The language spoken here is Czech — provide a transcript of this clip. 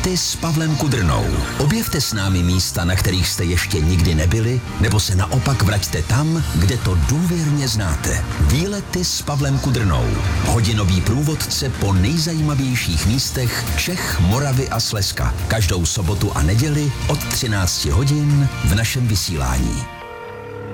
Ty s Pavlem Kudrnou. Objevte s námi místa, na kterých jste ještě nikdy nebyli, nebo se naopak vraťte tam, kde to důvěrně znáte. Výlety s Pavlem Kudrnou. Hodinový průvodce po nejzajímavějších místech Čech, Moravy a Slezska. Každou sobotu a neděli od 13 hodin v našem vysílání.